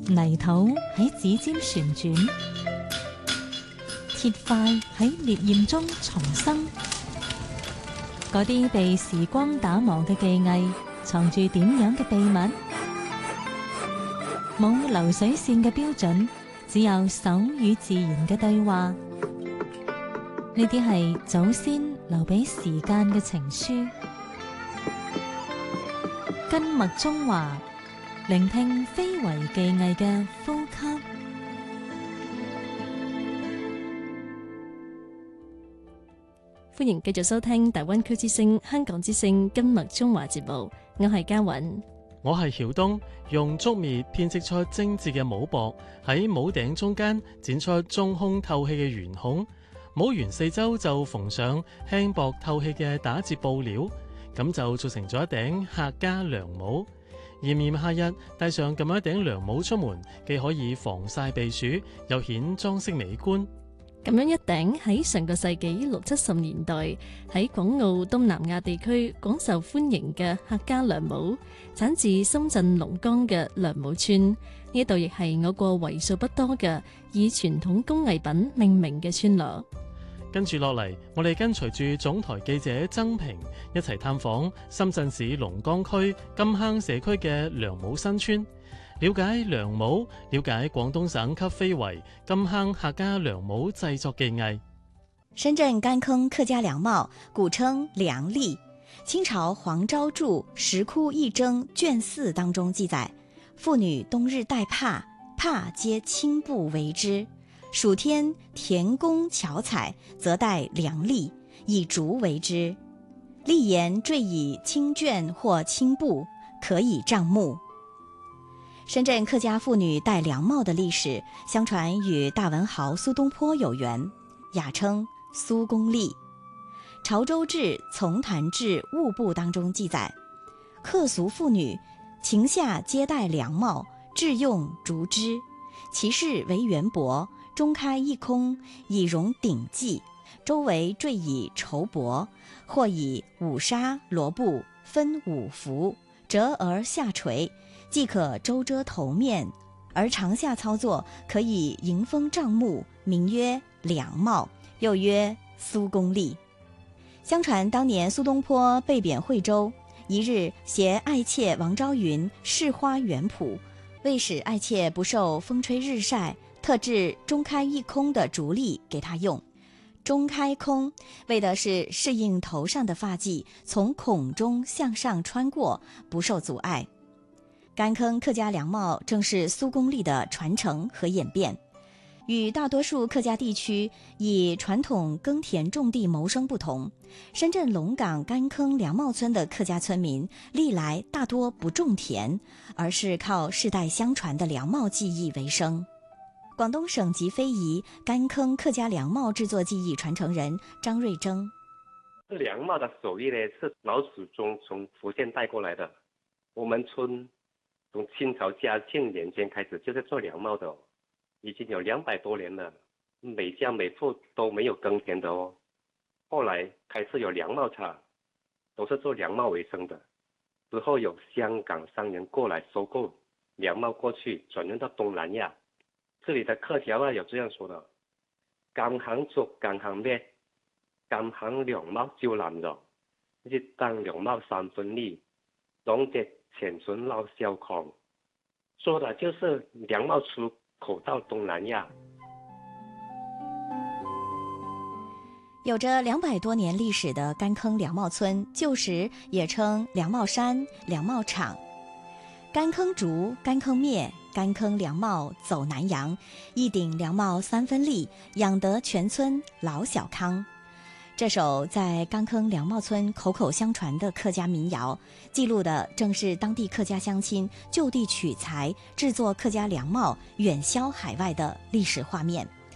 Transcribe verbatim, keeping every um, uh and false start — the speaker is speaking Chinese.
泥土喺指尖旋轉，鐵塊喺烈焰中重生。嗰啲被時光打磨嘅技藝，藏住點樣嘅秘密？冇流水線嘅標準，只有手與自然嘅對話。呢啲係祖先留俾時間嘅情書。根脈中華，聆聽非遺技藝嘅呼吸。 歡迎繼續收聽大灣區之聲、香港之聲根脈中華節目，我係嘉韻， 我係曉東。用竹篾編織出精緻嘅帽膊，喺帽頂中間剪出中空透氣嘅圓孔，帽圓四周就縫上輕薄透氣嘅打折布料，咁就做成咗一頂客家涼帽。炎炎夏日戴上咁樣一頂涼帽出門，既可以防曬避暑，又顯裝飾美觀。 咁樣一頂喺上個世紀六七十年代喺港澳東南亞地區廣受歡迎嘅客家涼帽，產自深圳龍崗嘅涼帽村，呢度亦係我國為數不多嘅以傳統工藝品命名嘅村落。 跟住落嚟，我哋跟隨住總台記者曾平一齊探訪深圳市龍崗區金坑社區嘅涼帽新村，了解涼帽，了解廣東省級非遺金坑客家涼帽製作技藝。 深圳乾坑客家涼帽，古稱涼笠。清朝黃昭著《石窟一征》卷四當中記載，婦女冬日戴帕，帕皆青布為之。暑天田工巧採，則戴涼笠，以竹為之。笠沿綴以青絹或青布，可以障目。深圳客家婦女戴涼帽的歷史，相傳與大文豪蘇東坡有緣，雅稱蘇公笠。潮州志《從談志物部》當中記載，客俗婦女晴夏皆戴涼帽，制用竹枝，其飾為圓帛，中開一空，以容頂髻，周圍綴以綢帛，或以五紗羅布分五幅，折而下垂，既可周遮頭面，而長下操作可以迎風障目，名曰涼帽，又曰蘇公笠。相傳當年蘇東坡被貶惠州，一日攜愛妾王昭雲試花園圃，為使愛妾不受風吹日曬，特制中開一空的竹笠給她用。中開空為的是適應頭上的髮髻從孔中向上穿過，不受阻礙。乾坑客家涼帽正是蘇公笠的傳承和演變。與大多數客家地區以傳統耕田種地謀生不同，深圳龍崗乾坑涼帽村的客家村民歷來大多不種田，而是靠世代相傳的涼帽技藝為生。廣東省級非遺乾坑客家涼帽製作技藝傳承人張瑞征： 涼帽的手藝呢，是老祖宗從福建帶過來的。我們村從清朝嘉慶年間開始就是做涼帽的哦，已經有兩百多年了，每家每戶都沒有耕田的哦。後來開始有涼帽廠，都是做涼帽為生的。之後有香港商人過來收購涼帽，過去轉運到東南亞。這裡的客家話有這樣說的：甘行竹甘行咩，甘行涼帽就難咗，一當涼帽三分利，龍的前村老小康，說的就是涼帽出口到東南亞。 有着兩百多年歷史的乾坑涼帽村，舊時也稱涼帽山、涼帽廠。乾坑竹、乾坑篾、乾坑涼帽走南洋，一頂涼帽三分利，養得全村老小康。這首在乾坑涼帽村口口相傳的客家民謠，記錄的正是當地客家鄉親就地取材製作客家涼帽遠銷海外的歷史畫面。